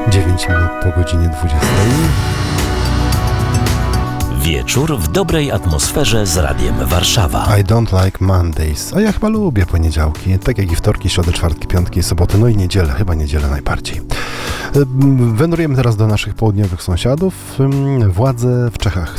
9 minut po godzinie 20. Wieczór w dobrej atmosferze z Radiem Warszawa. I don't like Mondays. A ja chyba lubię poniedziałki, tak jak i wtorki, środy, czwartki, piątki, soboty, no i niedzielę, chyba niedzielę najbardziej. Wędrujemy teraz do naszych południowych sąsiadów. Władze w Czechach